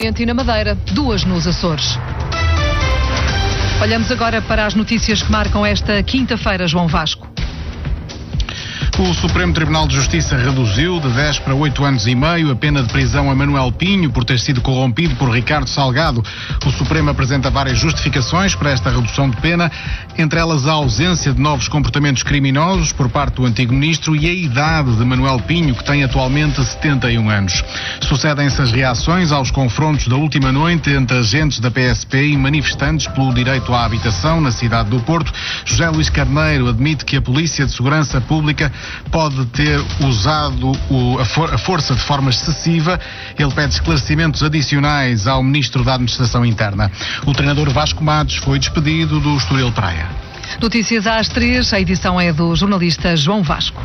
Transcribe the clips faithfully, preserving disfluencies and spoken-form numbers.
E na Madeira, duas nos Açores. Olhamos agora para as notícias que marcam esta quinta-feira, João Vasco. O Supremo Tribunal de Justiça reduziu de dez para oito anos e meio a pena de prisão a Manuel Pinho por ter sido corrompido por Ricardo Salgado. O Supremo apresenta várias justificações para esta redução de pena, entre elas a ausência de novos comportamentos criminosos por parte do antigo ministro e a idade de Manuel Pinho, que tem atualmente setenta e um anos. Sucedem-se as reações aos confrontos da última noite entre agentes da P S P e manifestantes pelo direito à habitação na cidade do Porto. José Luís Carneiro admite que a Polícia de Segurança Pública pode ter usado o, a, for, a força de forma excessiva. Ele pede esclarecimentos adicionais ao Ministro da Administração Interna. O treinador Vasco Matos foi despedido do Estoril Praia. Notícias às três, a edição é do jornalista João Vasco.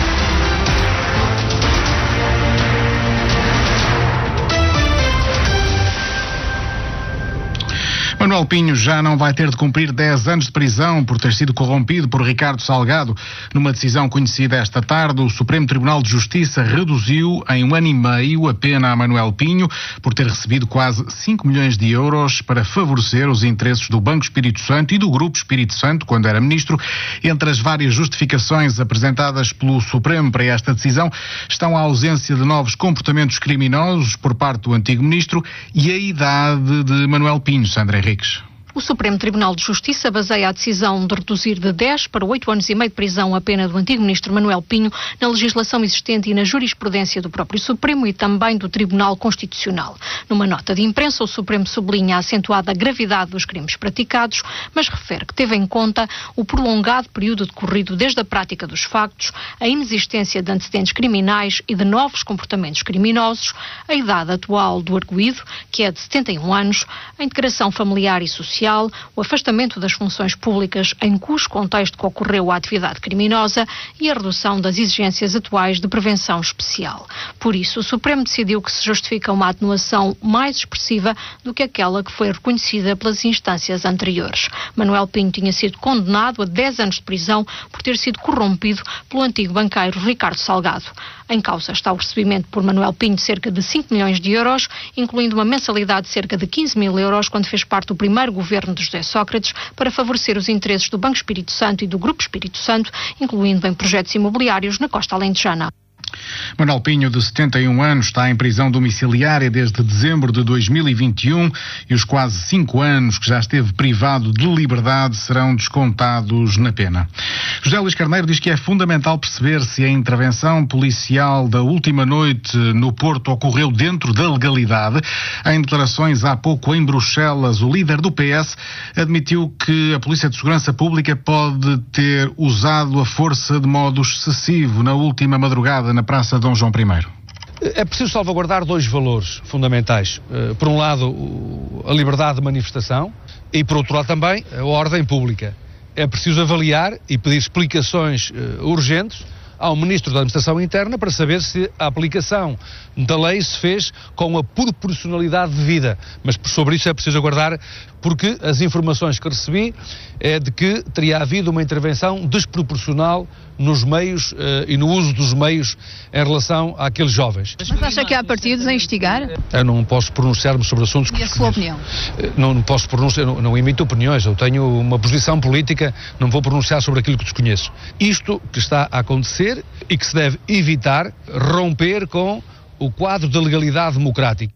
Manuel Pinho já não vai ter de cumprir dez anos de prisão por ter sido corrompido por Ricardo Salgado. Numa decisão conhecida esta tarde, o Supremo Tribunal de Justiça reduziu em um ano e meio a pena a Manuel Pinho por ter recebido quase cinco milhões de euros para favorecer os interesses do Banco Espírito Santo e do Grupo Espírito Santo, quando era ministro. Entre as várias justificações apresentadas pelo Supremo para esta decisão estão a ausência de novos comportamentos criminosos por parte do antigo ministro e a idade de Manuel Pinho. Sandra Henriques. O Supremo Tribunal de Justiça baseia a decisão de reduzir de dez para oito anos e meio de prisão a pena do antigo ministro Manuel Pinho na legislação existente e na jurisprudência do próprio Supremo e também do Tribunal Constitucional. Numa nota de imprensa, o Supremo sublinha a acentuada gravidade dos crimes praticados, mas refere que teve em conta o prolongado período decorrido desde a prática dos factos, a inexistência de antecedentes criminais e de novos comportamentos criminosos, a idade atual do arguido, que é de setenta e um anos, a integração familiar e social, o afastamento das funções públicas em cujo contexto que ocorreu a atividade criminosa e a redução das exigências atuais de prevenção especial. Por isso, o Supremo decidiu que se justifica uma atenuação mais expressiva do que aquela que foi reconhecida pelas instâncias anteriores. Manuel Pinho tinha sido condenado a dez anos de prisão por ter sido corrompido pelo antigo banqueiro Ricardo Salgado. Em causa está o recebimento por Manuel Pinho de cerca de cinco milhões de euros, incluindo uma mensalidade de cerca de quinze mil euros quando fez parte do primeiro governo de José Sócrates para favorecer os interesses do Banco Espírito Santo e do Grupo Espírito Santo, incluindo em projetos imobiliários na costa alentejana. Manuel Pinho, de setenta e um anos, está em prisão domiciliária desde dezembro de dois mil e vinte e um e os quase cinco anos que já esteve privado de liberdade serão descontados na pena. José Luís Carneiro diz que é fundamental perceber se a intervenção policial da última noite no Porto ocorreu dentro da legalidade. Em declarações há pouco em Bruxelas, o líder do P S admitiu que a Polícia de Segurança Pública pode ter usado a força de modo excessivo na última madrugada na Praça Dom João primeiro. É preciso salvaguardar dois valores fundamentais. Por um lado, a liberdade de manifestação e, por outro lado, também a ordem pública. É preciso avaliar e pedir explicações urgentes ao Ministro da Administração Interna para saber se a aplicação da lei se fez com a proporcionalidade devida. Mas sobre isso é preciso aguardar, porque as informações que recebi é de que teria havido uma intervenção desproporcional nos meios uh, e no uso dos meios em relação àqueles jovens. Mas acha que há partidos a investigar? Eu não posso pronunciar-me sobre assuntos que E a sua opinião? Não, não posso pronunciar, não, não emito opiniões, eu tenho uma posição política, não vou pronunciar sobre aquilo que desconheço. Isto que está a acontecer e que se deve evitar romper com o quadro da legalidade democrática.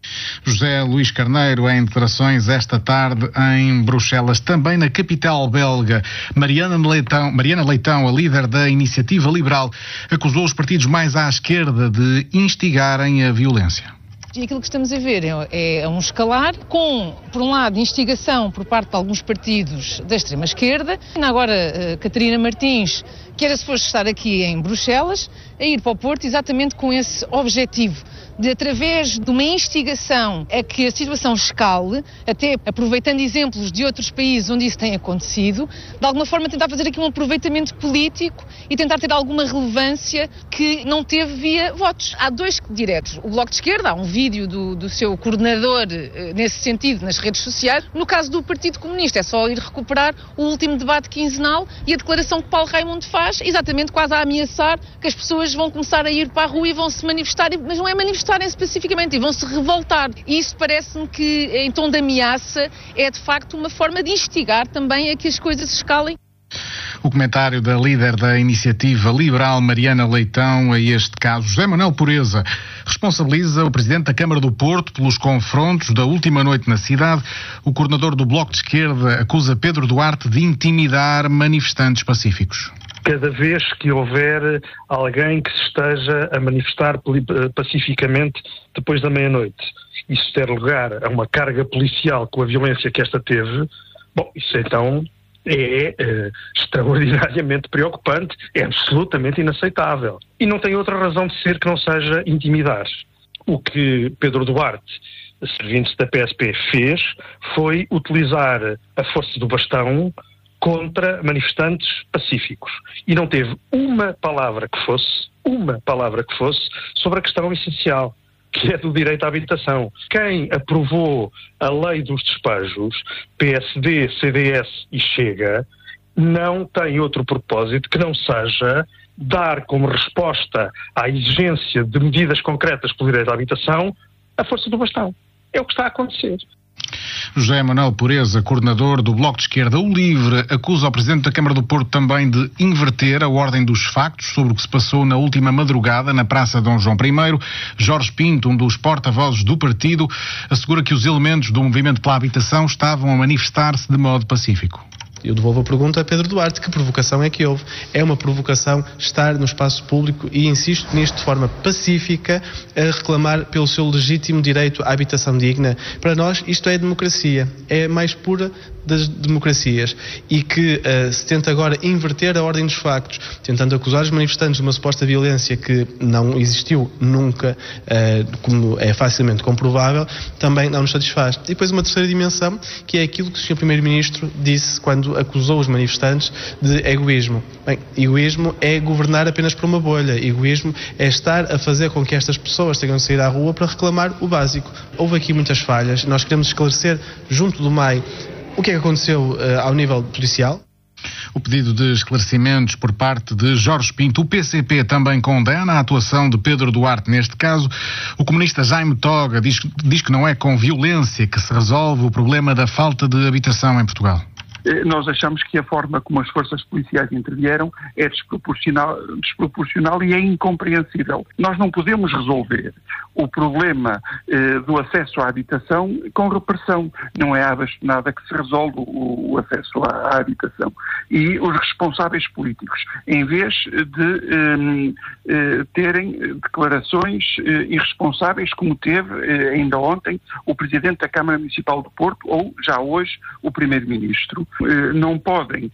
José Luís Carneiro, em declarações esta tarde em Bruxelas. Também na capital belga, Mariana Leitão, Mariana Leitão, a líder da Iniciativa Liberal, acusou os partidos mais à esquerda de instigarem a violência. E aquilo que estamos a ver é, é um escalar com, por um lado, instigação por parte de alguns partidos da extrema-esquerda. Agora, uh, Catarina Martins, que era suposto estar aqui em Bruxelas, a ir para o Porto exatamente com esse objetivo, de através de uma instigação a que a situação escale, até aproveitando exemplos de outros países onde isso tem acontecido, de alguma forma tentar fazer aqui um aproveitamento político e tentar ter alguma relevância que não teve via votos. Há dois diretos. O Bloco de Esquerda, há um vídeo do, do seu coordenador eh, nesse sentido nas redes sociais. No caso do Partido Comunista, é só ir recuperar o último debate quinzenal e a declaração que Paulo Raimundo faz, exatamente quase a ameaçar que as pessoas vão começar a ir para a rua e vão se manifestar, mas não é manifestar manifestarem-se pacificamente e vão se revoltar. E isso parece-me que, em tom de ameaça, é de facto uma forma de instigar também a que as coisas escalem. O comentário da líder da Iniciativa Liberal, Mariana Leitão, a este caso. José Manuel Pureza responsabiliza o Presidente da Câmara do Porto pelos confrontos da última noite na cidade. O coordenador do Bloco de Esquerda acusa Pedro Duarte de intimidar manifestantes pacíficos. Cada vez que houver alguém que se esteja a manifestar pacificamente depois da meia-noite, isso der lugar a uma carga policial com a violência que esta teve, bom, isso então é uh, extraordinariamente preocupante, é absolutamente inaceitável. E não tem outra razão de ser que não seja intimidar. O que Pedro Duarte, servindo-se da P S P, fez foi utilizar a força do bastão contra manifestantes pacíficos. E não teve uma palavra que fosse, uma palavra que fosse, sobre a questão essencial, que é do direito à habitação. Quem aprovou a lei dos despejos, P S D, C D S e Chega, não tem outro propósito que não seja dar como resposta à exigência de medidas concretas pelo direito à habitação a força do bastão. É o que está a acontecer. José Manuel Pureza, coordenador do Bloco de Esquerda, o LIVRE, acusa o Presidente da Câmara do Porto também de inverter a ordem dos factos sobre o que se passou na última madrugada na Praça Dom João I. Jorge Pinto, um dos porta-vozes do partido, assegura que os elementos do movimento pela habitação estavam a manifestar-se de modo pacífico. Eu devolvo a pergunta a Pedro Duarte, que provocação é que houve? É uma provocação estar no espaço público e insisto nisto de forma pacífica a reclamar pelo seu legítimo direito à habitação digna. Para nós isto é democracia, é a mais pura das democracias e que uh, se tenta agora inverter a ordem dos factos, tentando acusar os manifestantes de uma suposta violência que não existiu nunca, uh, como é facilmente comprovável, também não nos satisfaz. E depois uma terceira dimensão, que é aquilo que o senhor Primeiro-Ministro disse quando acusou os manifestantes de egoísmo. Bem, egoísmo é governar apenas por uma bolha. Egoísmo é estar a fazer com que estas pessoas tenham de sair à rua para reclamar o básico. Houve aqui muitas falhas. Nós queremos esclarecer, junto do M A I, o que é que aconteceu uh, ao nível policial. O pedido de esclarecimentos por parte de Jorge Pinto. O P C P também condena a atuação de Pedro Duarte neste caso. O comunista Jaime Toga diz, diz que não é com violência que se resolve o problema da falta de habitação em Portugal. Nós achamos que a forma como as forças policiais intervieram é desproporcional, desproporcional e é incompreensível. Nós não podemos resolver o problema eh, do acesso à habitação com repressão. Não é à bastonada que se resolve o, o acesso à, à habitação. E os responsáveis políticos, em vez de eh, eh, terem declarações eh, irresponsáveis, como teve eh, ainda ontem o Presidente da Câmara Municipal do Porto ou já hoje o Primeiro-Ministro, não podem,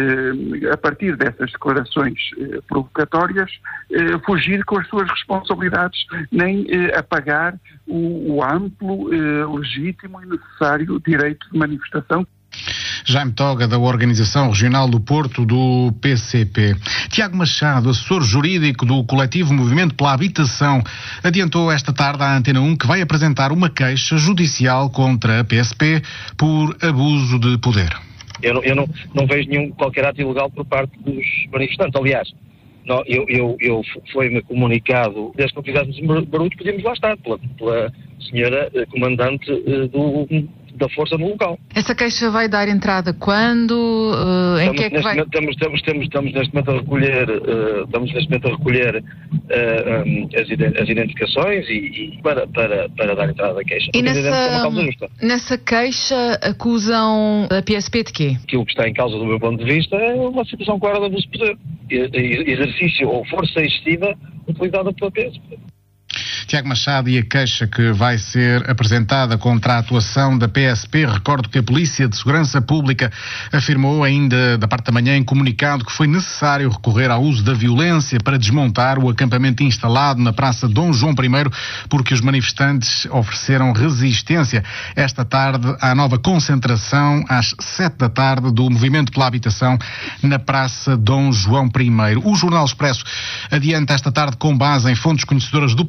a partir dessas declarações provocatórias, fugir com as suas responsabilidades, nem apagar o amplo, legítimo e necessário direito de manifestação. Jaime Toga, da Organização Regional do Porto, do P C P. Tiago Machado, assessor jurídico do coletivo Movimento pela Habitação, adiantou esta tarde à Antena um que vai apresentar uma queixa judicial contra a P S P por abuso de poder. Eu, não, eu não, não vejo nenhum qualquer ato ilegal por parte dos manifestantes. Aliás, não, eu, eu, eu foi-me comunicado, desde que não fizéssemos barulho, podíamos lá estar, pela, pela senhora comandante do, da força no local. Essa queixa vai dar entrada quando? Uh, em estamos, que é que vai... momento, estamos, estamos, estamos, estamos neste momento a recolher, uh, estamos neste momento a recolher uh, um, as, as identificações e, e para, para, para dar entrada à queixa. E nessa, nessa queixa acusam a P S P de quê? Aquilo que está em causa do meu ponto de vista é uma situação clara de abuso de poder. Exercício ou força excessiva utilizada pela P S P. Tiago Machado, e a queixa que vai ser apresentada contra a atuação da P S P. Recordo que a Polícia de Segurança Pública afirmou ainda da parte da manhã em comunicado que foi necessário recorrer ao uso da violência para desmontar o acampamento instalado na Praça Dom João I, porque os manifestantes ofereceram resistência. Esta tarde há nova concentração às sete da tarde do Movimento pela Habitação na Praça Dom João I. O Jornal Expresso adianta esta tarde, com base em fontes conhecedoras do processo,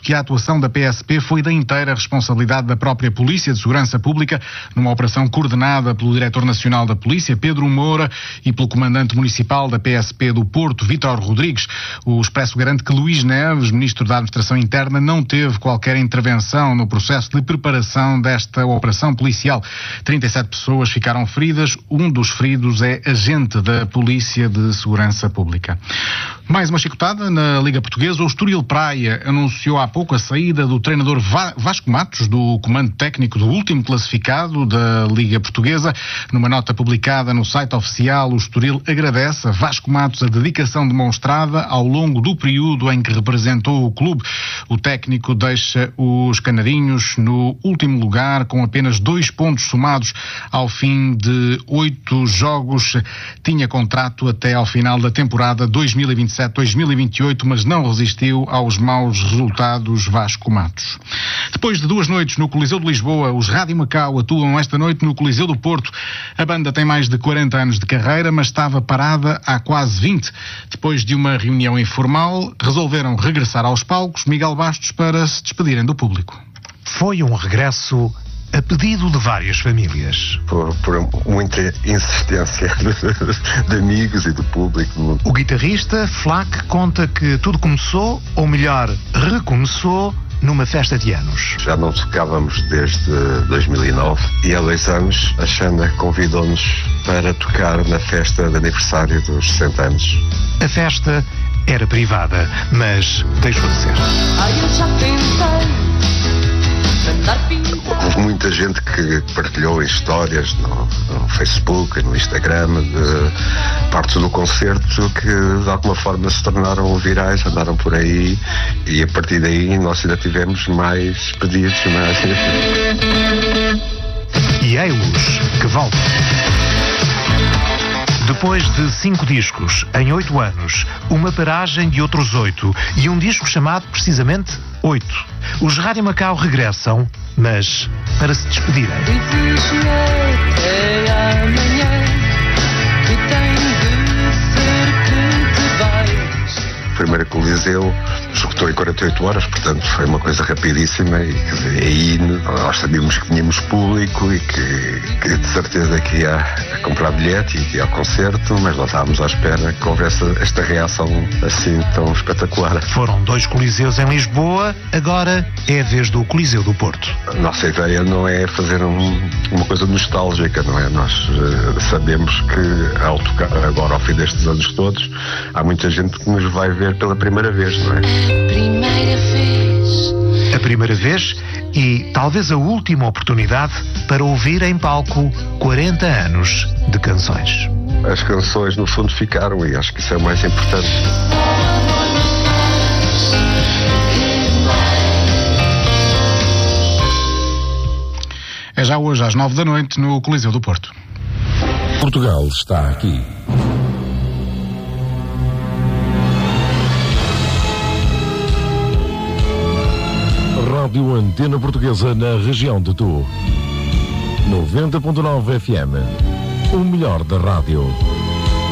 que a atuação da P S P foi da inteira responsabilidade da própria Polícia de Segurança Pública, numa operação coordenada pelo Diretor Nacional da Polícia, Pedro Moura, e pelo Comandante Municipal da P S P do Porto, Vítor Rodrigues. O Expresso garante que Luís Neves, Ministro da Administração Interna, não teve qualquer intervenção no processo de preparação desta operação policial. trinta e sete pessoas ficaram feridas, um dos feridos é agente da Polícia de Segurança Pública. Mais uma chicotada na Liga Portuguesa. O Estoril Praia anunciou há pouco a saída do treinador Vasco Matos do comando técnico do último classificado da Liga Portuguesa. Numa nota publicada no site oficial, o Estoril agradece a Vasco Matos a dedicação demonstrada ao longo do período em que representou o clube. O técnico deixa os canarinhos no último lugar com apenas dois pontos somados ao fim de oito jogos. Tinha contrato até ao final da temporada dois mil e vinte e sete dois mil e vinte e oito, mas não resistiu aos maus resultados Vasco Matos. Depois de duas noites no Coliseu de Lisboa, os Rádio Macau atuam esta noite no Coliseu do Porto. A banda tem mais de quarenta anos de carreira, mas estava parada há quase vinte. Depois de uma reunião informal, resolveram regressar aos palcos Miguel Bastos para se despedirem do público. Foi um regresso a pedido de várias famílias. Por, por muita insistência de, de amigos e do público. O guitarrista Flack conta que tudo começou, ou melhor, recomeçou, numa festa de anos. Já não tocávamos desde dois mil e nove e há dois anos a Xana convidou-nos para tocar na festa de aniversário dos sessenta anos. A festa era privada, mas deixou de ser. Ai, eu já pensei. Houve muita gente que partilhou histórias no, no Facebook, no Instagram, de partes do concerto que de alguma forma se tornaram virais, andaram por aí e a partir daí nós ainda tivemos mais pedidos. Mais... E ei-los que voltam. Depois de cinco discos em oito anos, uma paragem de outros oito e um disco chamado precisamente Oito, os Rádio Macau regressam, mas para se despedirem. O primeiro Coliseu esgotou em quarenta e oito horas, portanto foi uma coisa rapidíssima e quer dizer, aí nós sabíamos que tínhamos público e que, que de certeza que ia a comprar bilhete e que ia ao concerto, mas não estávamos à espera que houvesse esta reação assim tão espetacular. Foram dois Coliseus em Lisboa, agora é a vez do Coliseu do Porto. A nossa ideia não é fazer um, uma coisa nostálgica, não é? Nós uh, sabemos que ao tocar agora ao fim destes anos todos, há muita gente que nos vai ver pela primeira vez, não é? Primeira vez. A primeira vez e talvez a última oportunidade para ouvir em palco quarenta anos de canções. As canções no fundo ficaram e acho que isso é o mais importante. É já hoje às nove da noite no Coliseu do Porto. Portugal está aqui. Rádio Antena Portuguesa na região de Tu. noventa ponto nove F M. O melhor da rádio.